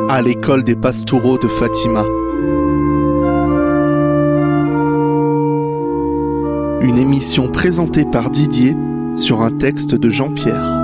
à l'école des Pastoureaux de Fatima. Une émission présentée par Didier sur un texte de Jean-Pierre.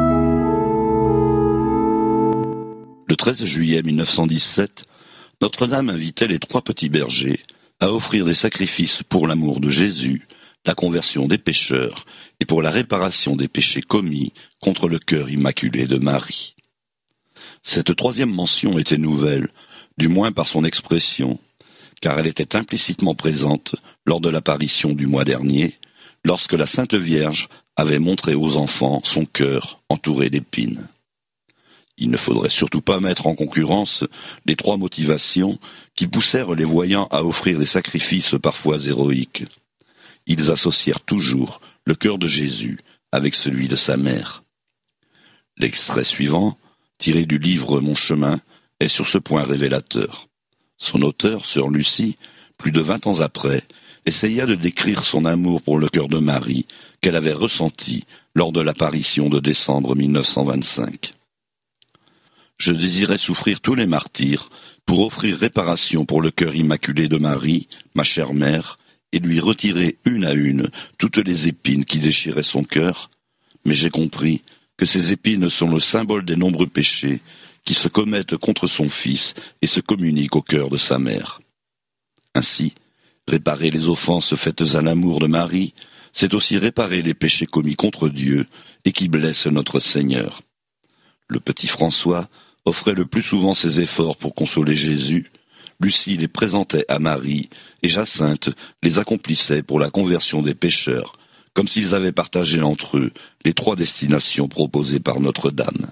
Le 13 juillet 1917, Notre-Dame invitait les 3 petits bergers à offrir des sacrifices pour l'amour de Jésus, la conversion des pécheurs et pour la réparation des péchés commis contre le cœur immaculé de Marie. Cette 3e mention était nouvelle, du moins par son expression, car elle était implicitement présente lors de l'apparition du mois dernier, lorsque la Sainte Vierge avait montré aux enfants son cœur entouré d'épines. Il ne faudrait surtout pas mettre en concurrence les 3 motivations qui poussèrent les voyants à offrir des sacrifices parfois héroïques. Ils associèrent toujours le cœur de Jésus avec celui de sa mère. L'extrait suivant, tiré du livre Mon chemin, est sur ce point révélateur. Son auteur, sœur Lucie, plus de 20 ans après, essaya de décrire son amour pour le cœur de Marie qu'elle avait ressenti lors de l'apparition de décembre 1925. Je désirais souffrir tous les martyrs pour offrir réparation pour le cœur immaculé de Marie, ma chère mère, et lui retirer une à une toutes les épines qui déchiraient son cœur, mais j'ai compris que ces épines sont le symbole des nombreux péchés qui se commettent contre son fils et se communiquent au cœur de sa mère. Ainsi, réparer les offenses faites à l'amour de Marie, c'est aussi réparer les péchés commis contre Dieu et qui blessent notre Seigneur. Le petit François offrait le plus souvent ses efforts pour consoler Jésus, Lucie les présentait à Marie et Jacinthe les accomplissait pour la conversion des pécheurs, comme s'ils avaient partagé entre eux les 3 destinations proposées par Notre-Dame.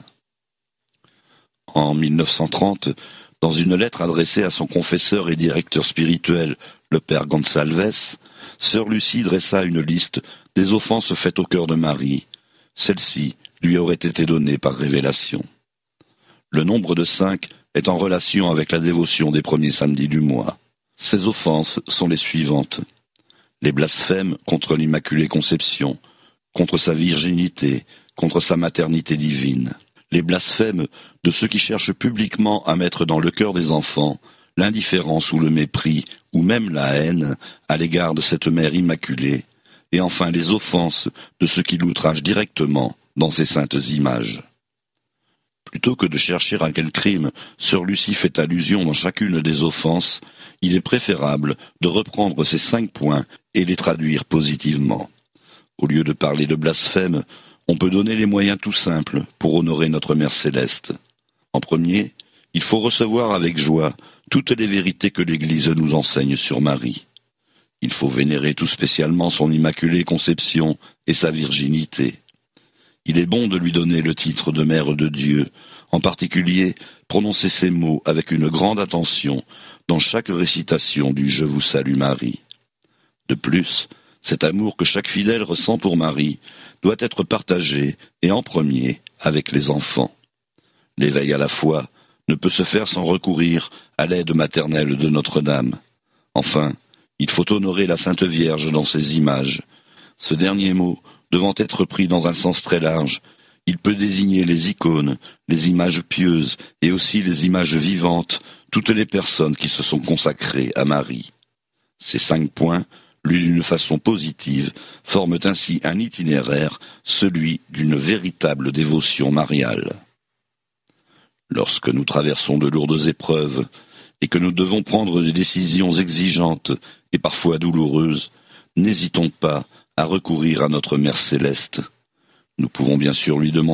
En 1930, dans une lettre adressée à son confesseur et directeur spirituel, le père Gonsalves, sœur Lucie dressa une liste des offenses faites au cœur de Marie. Celle-ci lui aurait été donnée par révélation. Le nombre de 5 est en relation avec la dévotion des premiers samedis du mois. Ces offenses sont les suivantes. Les blasphèmes contre l'Immaculée Conception, contre sa virginité, contre sa maternité divine. Les blasphèmes de ceux qui cherchent publiquement à mettre dans le cœur des enfants l'indifférence ou le mépris, ou même la haine, à l'égard de cette mère immaculée. Et enfin les offenses de ceux qui l'outragent directement dans ces saintes images. Plutôt que de chercher à quel crime sœur Lucie fait allusion dans chacune des offenses, il est préférable de reprendre ces 5 points et les traduire positivement. Au lieu de parler de blasphème, on peut donner les moyens tout simples pour honorer notre Mère Céleste. En premier, il faut recevoir avec joie toutes les vérités que l'Église nous enseigne sur Marie. Il faut vénérer tout spécialement son Immaculée Conception et sa virginité. Il est bon de lui donner le titre de Mère de Dieu, en particulier prononcer ces mots avec une grande attention dans chaque récitation du « Je vous salue Marie ». De plus, cet amour que chaque fidèle ressent pour Marie doit être partagé, et en premier, avec les enfants. L'éveil à la foi ne peut se faire sans recourir à l'aide maternelle de Notre-Dame. Enfin, il faut honorer la Sainte Vierge dans ses images. Ce dernier mot devant être pris dans un sens très large, il peut désigner les icônes, les images pieuses et aussi les images vivantes, toutes les personnes qui se sont consacrées à Marie. Ces 5 points, lus d'une façon positive, forment ainsi un itinéraire, celui d'une véritable dévotion mariale. Lorsque nous traversons de lourdes épreuves et que nous devons prendre des décisions exigeantes et parfois douloureuses, n'hésitons pas à recourir à notre Mère Céleste. Nous pouvons bien sûr lui demander